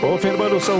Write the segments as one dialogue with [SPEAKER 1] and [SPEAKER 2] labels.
[SPEAKER 1] Confirmando, são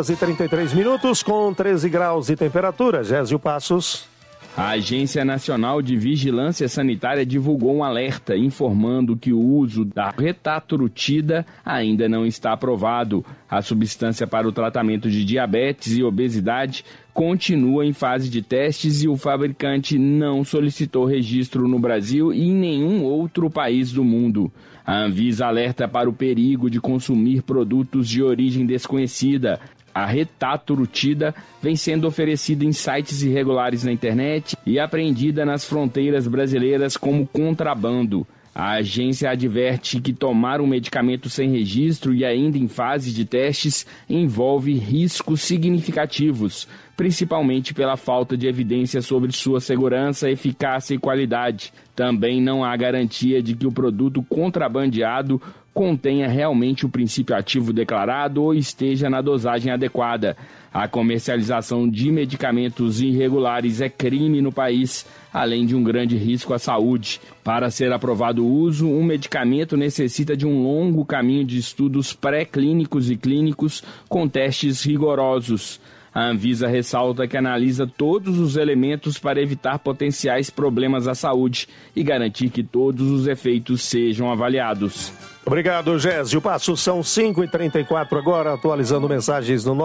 [SPEAKER 1] 5h33, com 13 graus de temperatura. Gésio Passos.
[SPEAKER 2] A Agência Nacional de Vigilância Sanitária divulgou um alerta informando que o uso da retatrutida ainda não está aprovado. A substância para o tratamento de diabetes e obesidade continua em fase de testes e o fabricante não solicitou registro no Brasil e em nenhum outro país do mundo. A Anvisa alerta para o perigo de consumir produtos de origem desconhecida. A retatrutida vem sendo oferecida em sites irregulares na internet e apreendida nas fronteiras brasileiras como contrabando. A agência adverte que tomar um medicamento sem registro e ainda em fase de testes envolve riscos significativos, principalmente pela falta de evidência sobre sua segurança, eficácia e qualidade. Também não há garantia de que o produto contrabandeado contenha realmente o princípio ativo declarado ou esteja na dosagem adequada. A comercialização de medicamentos irregulares é crime no país, além de um grande risco à saúde. Para ser aprovado o uso, um medicamento necessita de um longo caminho de estudos pré-clínicos e clínicos com testes rigorosos. A Anvisa ressalta que analisa todos os elementos para evitar potenciais problemas à saúde e garantir que todos os efeitos sejam avaliados.
[SPEAKER 1] Obrigado, Gésio Passos. São 5h34 agora, atualizando mensagens no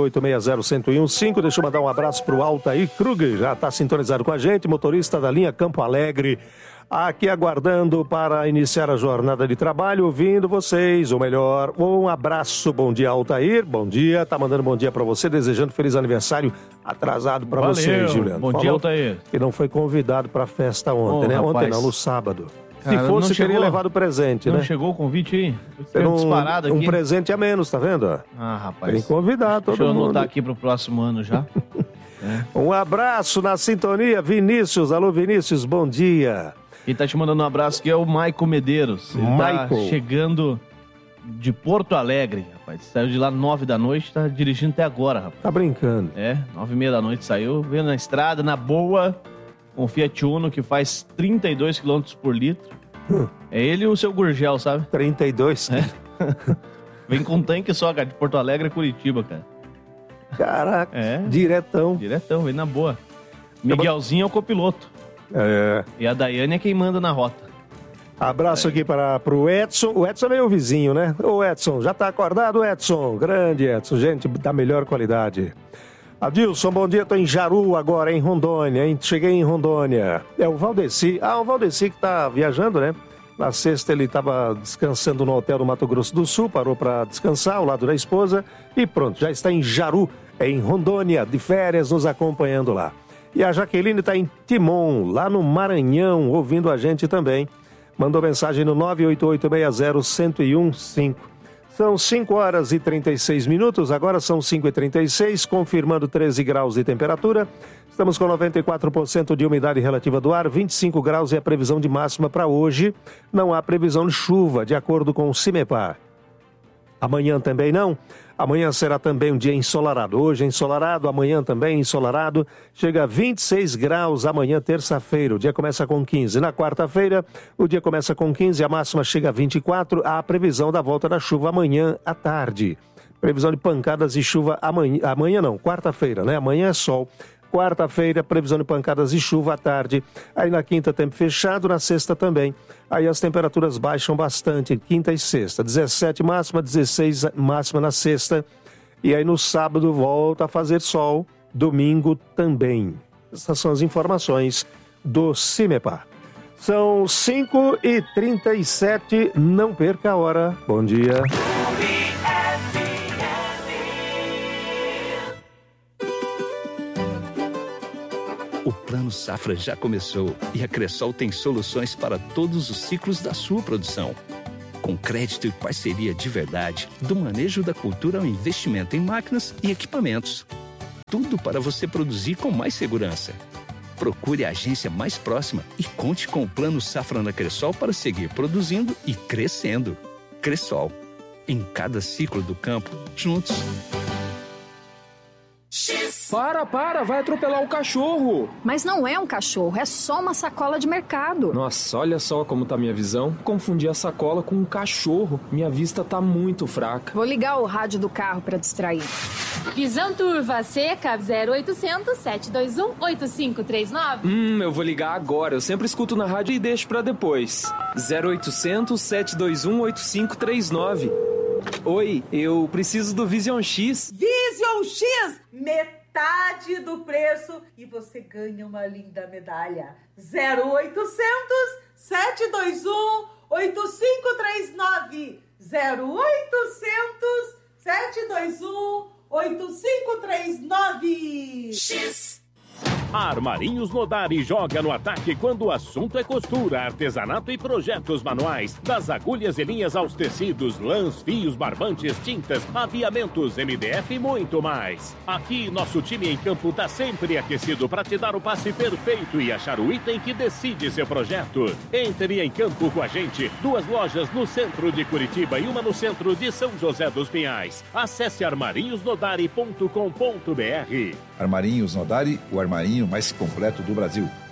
[SPEAKER 1] 988601015. Deixa eu mandar um abraço para o Altair Kruger, já está sintonizado com a gente, motorista da linha Campo Alegre, aqui aguardando para iniciar a jornada de trabalho, ouvindo vocês, ou melhor, um abraço. Bom dia, Altair, bom dia, tá mandando bom dia para você, desejando feliz aniversário atrasado para você, Juliano.
[SPEAKER 3] Bom dia, Altair.
[SPEAKER 1] Que não foi convidado para a festa ontem, né?
[SPEAKER 3] Rapaz.
[SPEAKER 1] Ontem não, no sábado.
[SPEAKER 3] Cara,
[SPEAKER 1] se fosse,
[SPEAKER 3] chegou,
[SPEAKER 1] teria levado presente,
[SPEAKER 3] não
[SPEAKER 1] né?
[SPEAKER 3] Chegou o convite aí?
[SPEAKER 1] Disparado aqui. Um presente a menos, tá vendo?
[SPEAKER 3] Ah, rapaz.
[SPEAKER 1] Tem que convidar todo mundo.
[SPEAKER 3] Deixa eu anotar aqui pro próximo ano já.
[SPEAKER 1] Um abraço na sintonia, Vinícius. Alô, Vinícius, bom dia.
[SPEAKER 3] Quem tá te mandando um abraço aqui é o Maico Medeiros. Ele tá chegando de Porto Alegre, rapaz. Saiu de lá 9 da noite, tá dirigindo até agora, rapaz.
[SPEAKER 1] Tá brincando.
[SPEAKER 3] 9h30 da noite saiu, veio na estrada, na boa, com o Fiat Uno, que faz 32 km por litro. É ele e o seu Gurgel, sabe?
[SPEAKER 1] 32?
[SPEAKER 3] Vem com tanque só, cara, de Porto Alegre a Curitiba, cara.
[SPEAKER 1] Caraca, diretão.
[SPEAKER 3] Diretão, vem na boa. Miguelzinho é o copiloto. E a Daiane é quem manda na rota.
[SPEAKER 1] Abraço aqui para o Edson. O Edson é meu vizinho, né? Ô Edson, já tá acordado, Edson? Grande Edson, gente da melhor qualidade. Adilson, bom dia, tô em Jaru agora, em Rondônia, hein? Cheguei em Rondônia. É o Valdeci. O Valdeci que tá viajando, né? Na sexta ele estava descansando no hotel do Mato Grosso do Sul, parou para descansar ao lado da esposa e pronto, já está em Jaru, em Rondônia, de férias, nos acompanhando lá. E a Jaqueline está em Timon, lá no Maranhão, ouvindo a gente também. Mandou mensagem no 988601015. São 5h36, agora são 5h36, confirmando 13 graus de temperatura. Estamos com 94% de umidade relativa do ar, 25 graus é a previsão de máxima para hoje. Não há previsão de chuva, de acordo com o CIMEPAR. Amanhã também não. Amanhã será também um dia ensolarado. Hoje é ensolarado, amanhã também ensolarado. Chega a 26 graus amanhã, terça-feira. O dia começa com 15. Na quarta-feira, o dia começa com 15, a máxima chega a 24. Há a previsão da volta da chuva amanhã à tarde. Previsão de pancadas de chuva amanhã não, quarta-feira, né? Amanhã é sol. Quarta-feira, previsão de pancadas de chuva à tarde. Aí na quinta, tempo fechado, na sexta também. Aí as temperaturas baixam bastante, quinta e sexta. 17 máxima, 16 máxima na sexta. E aí no sábado volta a fazer sol, domingo também. Essas são as informações do CIMEPAR. São 5h37, não perca a hora. Bom dia.
[SPEAKER 4] O Plano Safra já começou e a Cressol tem soluções para todos os ciclos da sua produção. Com crédito e parceria de verdade, do manejo da cultura ao investimento em máquinas e equipamentos. Tudo para você produzir com mais segurança. Procure a agência mais próxima e conte com o Plano Safra na Cressol para seguir produzindo e crescendo. Cressol. Em cada ciclo do campo, juntos.
[SPEAKER 5] X Para, vai atropelar o cachorro.
[SPEAKER 6] Mas não é um cachorro, é só uma sacola de mercado.
[SPEAKER 5] Nossa, olha só como tá minha visão. Confundi a sacola com um cachorro. Minha vista tá muito fraca.
[SPEAKER 6] Vou ligar o rádio do carro pra distrair.
[SPEAKER 7] Visão turva seca 0800 721 8539.
[SPEAKER 5] Eu vou ligar agora. Eu sempre escuto na rádio e deixo pra depois. 0800 721 8539. Oi, eu preciso do Vision X.
[SPEAKER 8] Vision X, metade do preço e você ganha uma linda medalha. 0800 721 8539. 0800 721 8539.
[SPEAKER 9] X. Armarinhos Nodari joga no ataque quando o assunto é costura, artesanato e projetos manuais. Das agulhas e linhas aos tecidos, lãs, fios, barbantes, tintas, aviamentos, MDF e muito mais. Aqui, nosso time em campo tá sempre aquecido para te dar o passe perfeito e achar o item que decide seu projeto. Entre em campo com a gente. 2 lojas no centro de Curitiba e uma no centro de São José dos Pinhais. Acesse armarinhosnodari.com.br.
[SPEAKER 10] Armarinhos Nodari, o armarinho mais completo do Brasil.